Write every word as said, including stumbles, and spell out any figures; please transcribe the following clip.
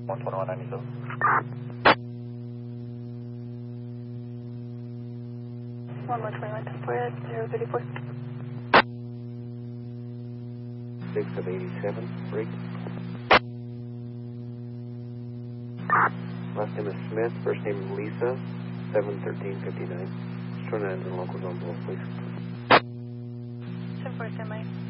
one twenty-one ninety-seven. one one twenty-one, ten four, zero thirty-four. six of eighty-seven, break. Last name is Smith, first name is Lisa, seven thirteen fifty-nine. Just turn the engine locals on both, please. ten four, stand by.